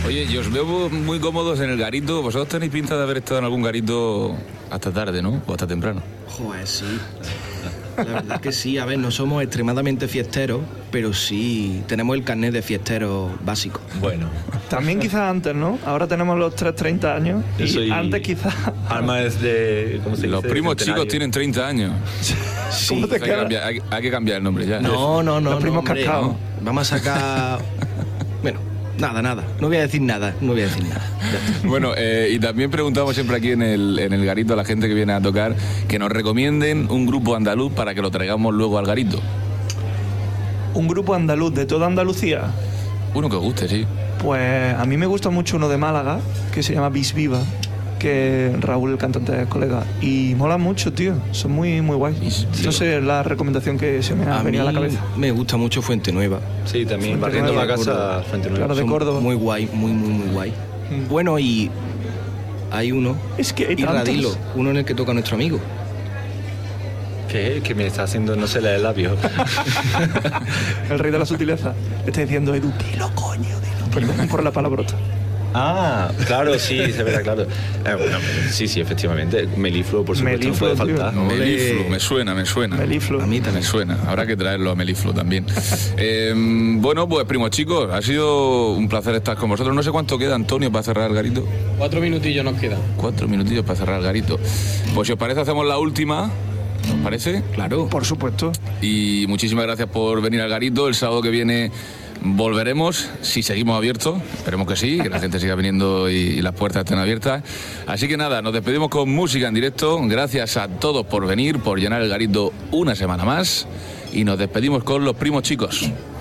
Oye, yo os veo muy cómodos en el garito. Vosotros tenéis pinta de haber estado en algún garito hasta tarde, ¿no? O hasta temprano. Joder, sí. La verdad que sí. A ver, no somos extremadamente fiesteros, pero sí tenemos el carnet de fiestero básico. Bueno. También quizás antes, ¿no? Ahora tenemos los 30 años. Yo soy antes quizás... Alma es de... ¿cómo se dice? Los primos Centenario. chicos tienen 30 años. Sí. ¿Cómo te queda? Hay que cambiar el nombre ya. No. Los primos hombre, cascados. no. Vamos a sacar... Bueno, nada. No voy a decir nada. Ya está. Bueno, y también preguntamos siempre aquí en el garito a la gente que viene a tocar que nos recomienden un grupo andaluz para que lo traigamos luego al garito. Un grupo andaluz de toda Andalucía. Uno que os guste, sí. Pues a mí me gusta mucho uno de Málaga, que se llama Bis Viva, que Raúl, el cantante, es colega. Y mola mucho, tío. Son muy, muy guays. No sé, la recomendación que se me ha venido a la cabeza. Me gusta mucho Fuente Nueva. Sí, también. Fuente Barriendo Nueva. para casa, Fuente Nueva. Claro, de Son Córdoba. Muy guay, muy guay. Bueno, y hay uno. Es que hay y tantos. Radilo, uno en el que toca nuestro amigo. ¿Qué? Que me está haciendo, no se lee el labio. El rey de la sutileza. Le está diciendo, Edu, dilo, coño, dilo. Perdón por la palabrota. Ah, claro, sí, se verá, claro. Bueno, sí, efectivamente. Melifluo, por supuesto, Melifluo, no puede tío. faltar. Melifluo, me suena. Melifluo. A mí Me también. suena, habrá que traerlo a Melifluo también. Bueno, pues primos chicos, ha sido un placer estar con vosotros. No sé cuánto queda, Antonio, para cerrar el garito. 4 minutillos nos quedan. 4 minutillos para cerrar el garito. Pues si os parece, hacemos la última. ¿Os parece? Claro. Por supuesto. Y muchísimas gracias por venir al garito. El sábado que viene volveremos, si seguimos abiertos. Esperemos que sí, que la gente siga viniendo y las puertas estén abiertas. Así que nada, nos despedimos con música en directo. Gracias a todos por venir, por llenar el garito una semana más. Y nos despedimos con los primos chicos.